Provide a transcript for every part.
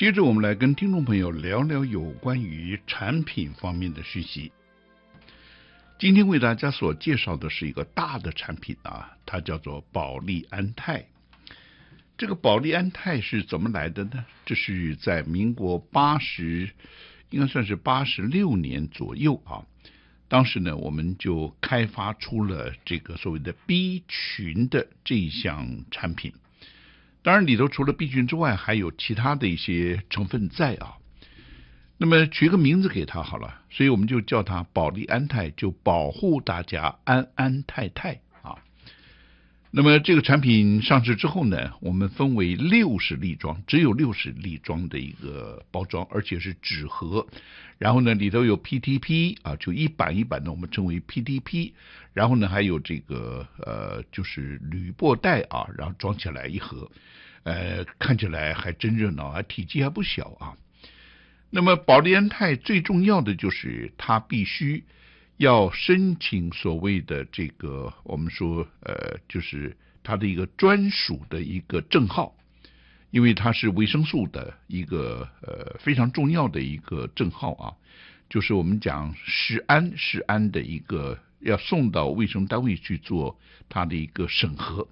接着我们来跟听众朋友聊聊有关于产品方面的讯息。今天为大家所介绍的是一个大的产品啊，它叫做保利安泰。这个保利安泰是怎么来的呢？这是在民国应该算是86年左右啊。当时呢，我们就开发出了这个所谓的 B 群的这一项产品。当然里头除了 B 群之外，还有其他的一些成分在啊。那么取个名字给它好了，所以我们就叫它保利安泰，就保护大家安安泰泰啊。那么这个产品上市之后呢，我们分为60粒装，只有60粒装的一个包装，而且是纸盒。然后呢，里头有 PTP 啊，就一版一版的，我们称为 PTP。然后呢，还有这个就是铝箔袋啊，然后装起来一盒，看起来还真热闹啊，体积还不小啊。那么保利安泰最重要的就是它必须要申请所谓的这个我们说就是它的一个专属的一个证号，因为它是维生素的一个非常重要的一个证号啊，就是我们讲食安的一个要送到卫生单位去做它的一个审核。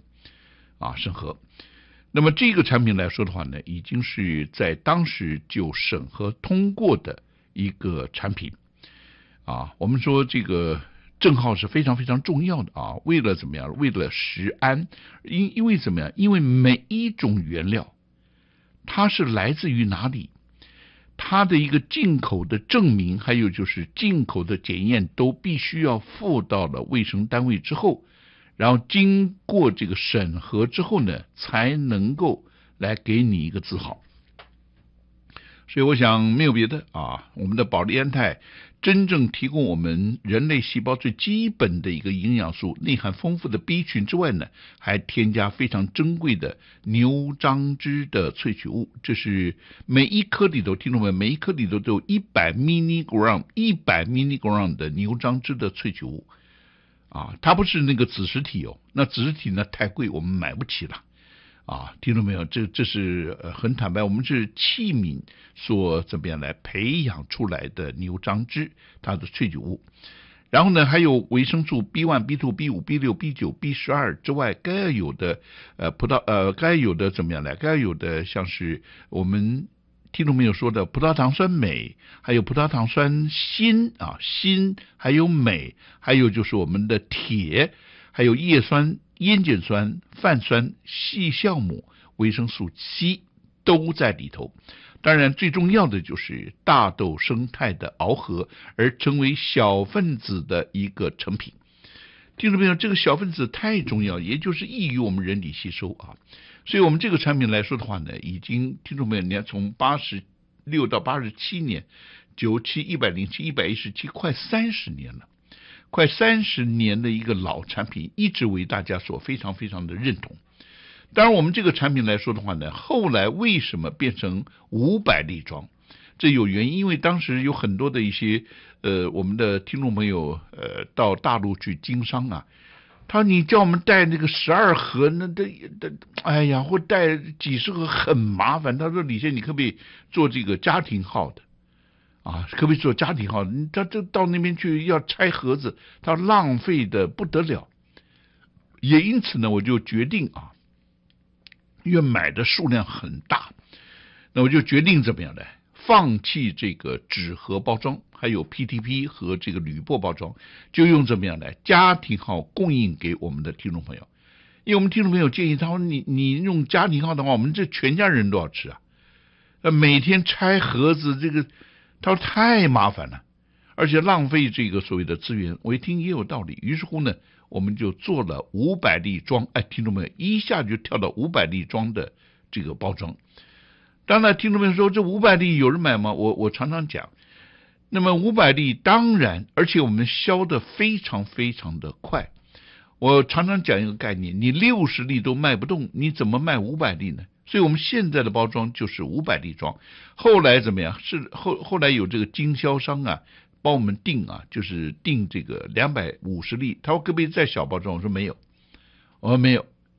那么这个产品来说的话呢，已经是在当时就审核通过的一个产品啊。我们说这个证号是非常非常重要的啊，为了怎么样？为了食安，因为怎么样？因为每一种原料它是来自于哪里，它的一个进口的证明，还有就是进口的检验，都必须要附到了卫生单位之后，然后经过这个审核之后呢，才能够来给你一个字号。所以我想没有别的啊，我们的保利安泰真正提供我们人类细胞最基本的一个营养素，内含丰富的 B 群之外呢，还添加非常珍贵的牛樟芝的萃取物。这是每一颗里头，听众们，每一颗里头都有100 mg 的牛樟芝的萃取物啊，它不是那个子实体哦，那子实体呢太贵，我们买不起了啊，听到没有？这是很坦白，我们是器皿所怎么样来培养出来的牛樟芝，它的萃取物。然后呢，还有维生素 B1、B2、B5、B6、B9、B12 之外，该有的该有的怎么样来？该有的像是我们听众朋友说的葡萄糖酸镁，还有葡萄糖酸锌啊，锌还有镁，还有就是我们的铁，还有叶酸、烟碱酸、泛酸、细酵母、维生素 C 都在里头。当然最重要的就是大豆生态的螯合，而成为小分子的一个成品。听众朋友，这个小分子太重要，也就是易于我们人体吸收啊。所以我们这个产品来说的话呢，已经听众朋友，你看从86到87年，97、107、117，快30年了，快30年的一个老产品，一直为大家所非常非常的认同。当然我们这个产品来说的话呢，后来为什么变成500粒装？这有原因，因为当时有很多的一些我们的听众朋友到大陆去经商啊，他说你叫我们带那个12盒，那哎呀，或带几十盒很麻烦。他说李先生，你可不可以做这个家庭号的啊？可不可以做家庭号的？他这到那边去要拆盒子，他浪费的不得了。也因此呢，我就决定啊，因为买的数量很大，那我就决定怎么样呢？放弃这个纸盒包装，还有 PTP 和这个铝箔包装，就用怎么样呢？家庭号供应给我们的听众朋友。因为我们听众朋友建议他说，你用家庭号的话，我们这全家人都要吃啊，每天拆盒子，这个他说太麻烦了，而且浪费这个所谓的资源。我一听也有道理，于是乎呢，我们就做了500粒装，听众朋友，一下就跳到500粒装的这个包装。当然听众朋友说，这500粒有人买吗？我常常讲，那么500粒当然，而且我们销的非常非常的快。我常常讲一个概念，你60粒都卖不动，你怎么卖500粒呢？所以我们现在的包装就是500粒装。后来怎么样？是后来有这个经销商啊，帮我们订啊，就是订这个250粒。他说可不可以再小包装？我说没有，我说没有，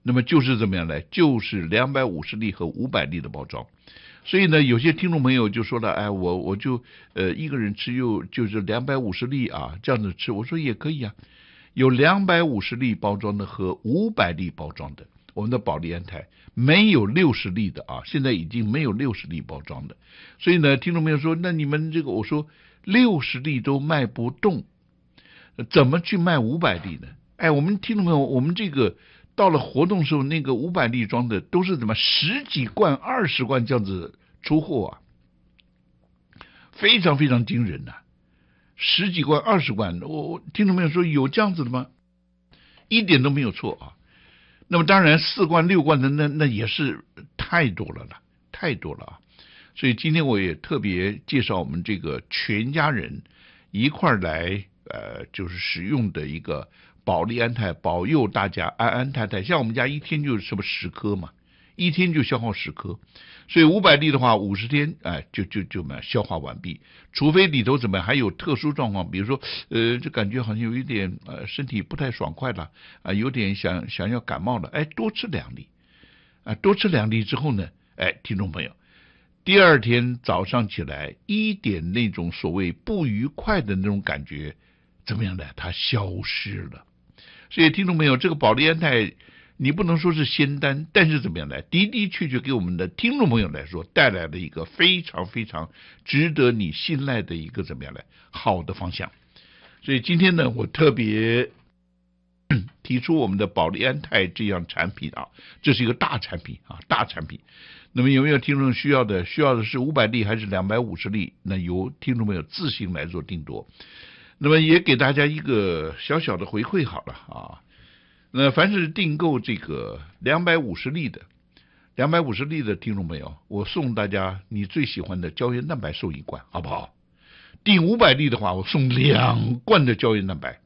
那么就是怎么样呢？就是250粒和500粒的包装。所以呢，有些听众朋友就说了，哎，我就一个人吃就是250粒啊，这样子吃。我说也可以啊，有250粒包装的和500粒包装的。我们的保利安泰没有60粒的啊，现在已经没有60粒包装的。所以呢，听众朋友说，那你们这个，我说60粒都卖不动，怎么去卖500粒呢？哎，我们听众朋友，我们这个到了活动时候，那个500粒装的都是怎么10几罐、20罐这样子出货啊，非常非常惊人呐、10几罐、20罐，我听众朋友说有这样子的吗？一点都没有错啊。那么当然4罐、6罐的那也是太多了啦，太多了啊。所以今天我也特别介绍我们这个全家人一块来就是使用的一个保利安泰，保佑大家安安泰泰。像我们家一天就什么10颗嘛，一天就消耗10颗，所以500粒的话50天就消化完毕。除非里头怎么样还有特殊状况，比如说就感觉好像有一点身体不太爽快了有点想要感冒了，多吃2粒多吃2粒之后呢，听众朋友，第二天早上起来一点那种所谓不愉快的那种感觉怎么样呢？它消失了。所以听众朋友，这个保利安泰你不能说是仙丹，但是怎么样呢？的的确确给我们的听众朋友来说带来了一个非常非常值得你信赖的一个怎么样呢？好的方向。所以今天呢，我特别提出我们的保利安泰这样产品啊，这是一个大产品啊，大产品。那么有没有听众需要的是500粒还是250粒？那由听众朋友自行来做定夺。那么也给大家一个小小的回馈好了啊。那凡是订购这个250粒的听众朋友，我送大家你最喜欢的胶原蛋白送1罐，好不好？订500粒的话，我送2罐的胶原蛋白。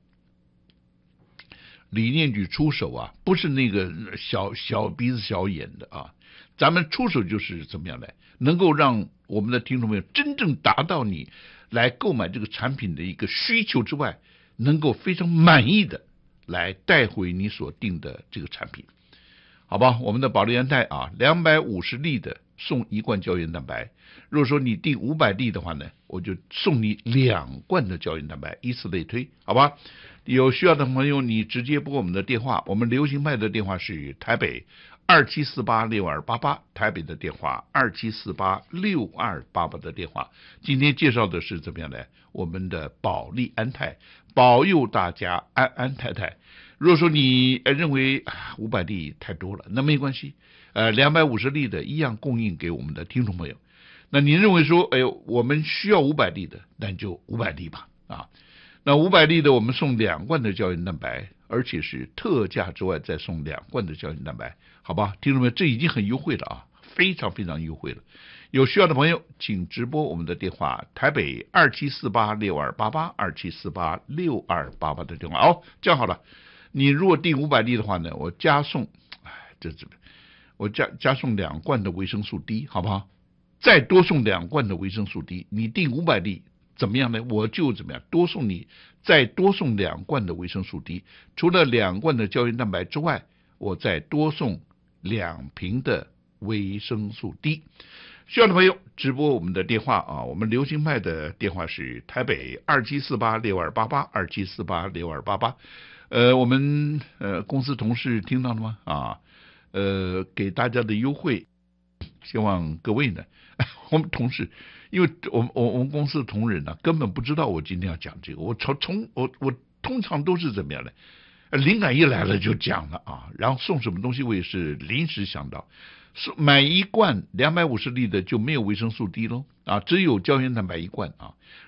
李念举出手啊，不是那个小鼻子小眼的啊，咱们出手就是怎么样来，能够让我们的听众朋友真正达到你来购买这个产品的一个需求之外，能够非常满意的来带回你所订的这个产品，好吧？我们的保利安泰啊，250粒的送1罐胶原蛋白。如果说你订500粒的话呢，我就送你2罐的胶原蛋白，以此类推，好吧？有需要的朋友，你直接拨我们的电话，我们流行派的电话是台北27486288，台北的电话27486288的电话。今天介绍的是怎么样呢？我们的保利安泰，保佑大家安安泰泰。如果说你认为500粒太多了，那没关系，250粒的一样供应给我们的听众朋友。那你认为说，我们需要500粒的，那就500粒吧啊。那500粒的我们送2罐的胶原蛋白，而且是特价之外再送2罐的胶原蛋白，好吧？听众们，这已经很优惠了啊，非常非常优惠了。有需要的朋友，请直拨我们的电话，台北27486288 27486288的电话。这样好了，你如果订500粒的话呢，我加送，我加送2罐的维生素 D， 好不好？再多送2罐的维生素 D， 你订500粒。怎么样呢？我就怎么样再多送2罐的维生素 D， 除了2罐的胶原蛋白之外，我再多送2瓶的维生素 D。需要的朋友直拨我们的电话啊，我们流行派的电话是台北27486288 27486288。我们公司同事听到了吗？给大家的优惠，希望各位呢，我们同事。因为我们公司的同仁呢，根本不知道我今天要讲这个。我通常都是怎么样的，灵感一来了就讲了啊，然后送什么东西我也是临时想到，买1罐250粒的就没有维生素 D 咯啊，只有胶原蛋白1罐啊。